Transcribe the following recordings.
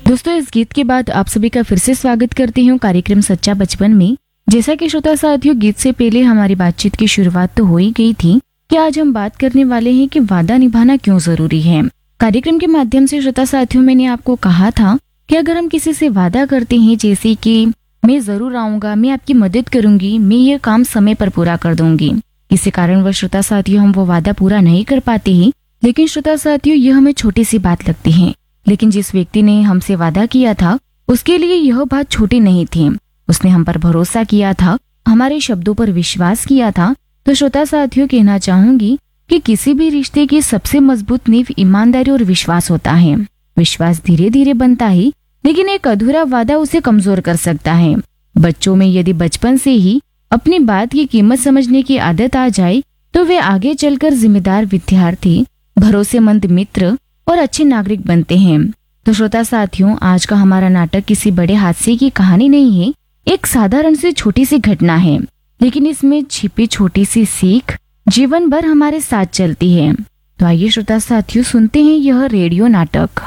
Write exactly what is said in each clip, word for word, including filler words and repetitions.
दोस्तों, इस गीत के बाद आप सभी का फिर से स्वागत करती हूँ कार्यक्रम सच्चा बचपन में। जैसा कि श्रोता साथियों, गीत से पहले हमारी बातचीत की शुरुआत तो हो ही गई थी कि आज हम बात करने वाले हैं कि वादा निभाना क्यों जरूरी है। कार्यक्रम के माध्यम से श्रोता साथियों, मैंने आपको कहा था कि अगर हम किसी से वादा करते हैं, जैसे कि मैं जरूर आऊंगा, मैं आपकी मदद करूंगी, मैं ये काम समय पर पूरा कर दूंगी, किसी कारणवश श्रोता साथियों हम वो वादा पूरा नहीं कर पाते हैं, लेकिन श्रोता साथियों यह हमें छोटी सी बात लगती है, लेकिन जिस व्यक्ति ने हमसे वादा किया था उसके लिए यह बात छोटी नहीं थी। उसने हम पर भरोसा किया था, हमारे शब्दों पर विश्वास किया था। तो श्रोता साथियों, कहना चाहूंगी कि किसी भी रिश्ते की सबसे मजबूत नींव ईमानदारी और विश्वास होता है। विश्वास धीरे धीरे बनता है, लेकिन एक अधूरा वादा उसे कमजोर कर सकता है। बच्चों में यदि बचपन से ही अपनी बात की कीमत समझने की आदत आ जाए तो वे आगे चलकर जिम्मेदार विद्यार्थी, भरोसेमंद मित्र और अच्छे नागरिक बनते हैं। तो श्रोता साथियों, आज का हमारा नाटक किसी बड़े हादसे की कहानी नहीं है, एक साधारण सी छोटी सी घटना है, लेकिन इसमें छिपी छोटी सी सीख जीवन भर हमारे साथ चलती है। तो आइए श्रोता साथियों, सुनते हैं यह रेडियो नाटक।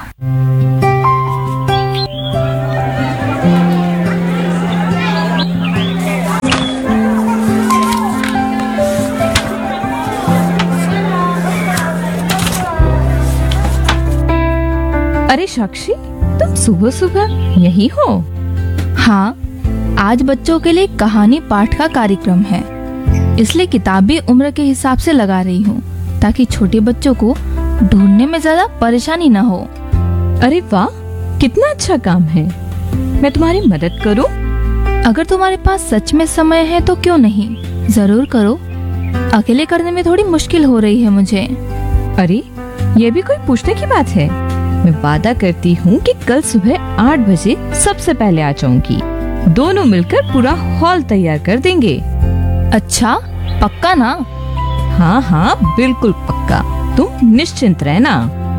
अरे साक्षी, तुम सुबह सुबह यही हो? हाँ, आज बच्चों के लिए कहानी पाठ का कार्यक्रम है, इसलिए किताबी उम्र के हिसाब से लगा रही हूँ ताकि छोटे बच्चों को ढूंढने में ज्यादा परेशानी न हो। अरे वाह, कितना अच्छा काम है। मैं तुम्हारी मदद करूँ? अगर तुम्हारे पास सच में समय है तो क्यों नहीं, जरूर करो। अकेले करने में थोड़ी मुश्किल हो रही है मुझे। अरे ये भी कोई पूछने की बात है। मैं वादा करती हूँ कि कल सुबह आठ बजे सबसे पहले आ जाऊंगी। दोनों मिलकर पूरा हॉल तैयार कर देंगे। अच्छा, पक्का ना? हाँ हाँ, बिल्कुल पक्का। तुम निश्चिंत रहना।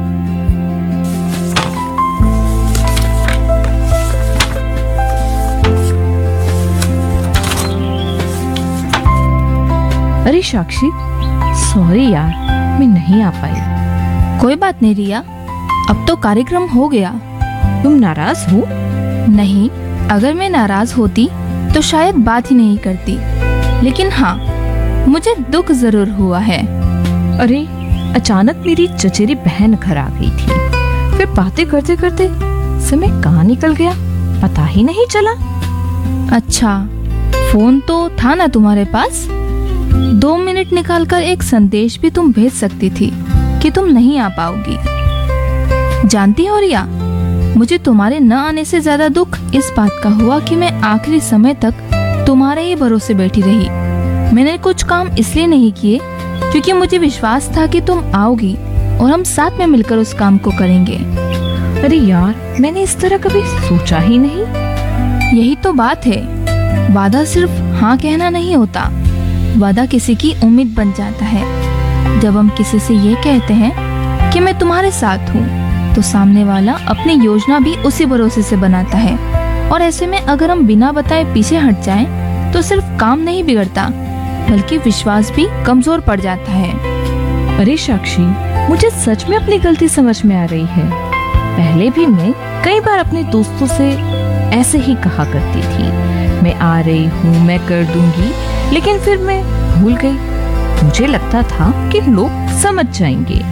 अरे साक्षी, सॉरी यार, मैं नहीं आ पाई। कोई बात नहीं रिया, अब तो कार्यक्रम हो गया। तुम नाराज हो? नहीं, अगर मैं नाराज होती तो शायद बात ही नहीं करती, लेकिन हाँ, मुझे दुख जरूर हुआ है। अरे अचानक मेरी चचेरी बहन घर आ गई थी, फिर बातें करते करते समय कहाँ निकल गया पता ही नहीं चला। अच्छा, फोन तो था ना तुम्हारे पास? दो मिनट निकालकर एक संदेश भी तुम भेज सकती थी कि तुम नहीं आ पाओगी। जानती हो रिया, मुझे तुम्हारे न आने से ज्यादा दुख इस बात का हुआ कि मैं आखिरी समय तक तुम्हारे ही भरोसे बैठी रही। मैंने कुछ काम इसलिए नहीं किए क्योंकि मुझे विश्वास था कि तुम आओगी और हम साथ में मिलकर उस काम को करेंगे। अरे यार, मैंने इस तरह कभी सोचा ही नहीं। यही तो बात है, वादा सिर्फ हाँ कहना नहीं होता, वादा किसी की उम्मीद बन जाता है। जब हम किसी से ये कहते हैं कि मैं तुम्हारे साथ हूँ, तो सामने वाला अपनी योजना भी उसी भरोसे से बनाता है, और ऐसे में अगर हम बिना बताए पीछे हट जाएं, तो सिर्फ काम नहीं बिगड़ता बल्कि विश्वास भी कमजोर पड़ जाता है। अरे साक्षी, मुझे सच में अपनी गलती समझ में आ रही है। पहले भी मैं कई बार अपने दोस्तों से ऐसे ही कहा करती थी, मैं आ रही हूँ, मैं कर दूंगी, लेकिन फिर मैं भूल गई। मुझे लगता था कि लोग समझ जाएंगे।